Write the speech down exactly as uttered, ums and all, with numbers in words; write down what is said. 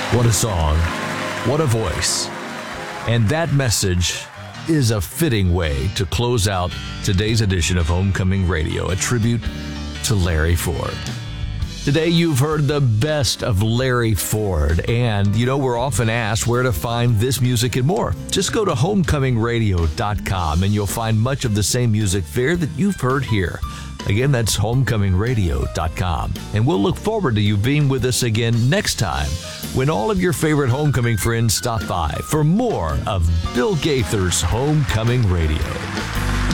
What a song. What a voice. And that message is a fitting way to close out today's edition of Homecoming Radio, a tribute to Larry Ford. Today you've heard the best of Larry Ford, and you know we're often asked where to find this music and more. Just go to homecoming radio dot com and you'll find much of the same music there that you've heard here. Again, that's homecoming radio dot com. And we'll look forward to you being with us again next time when all of your favorite homecoming friends stop by for more of Bill Gaither's Homecoming Radio.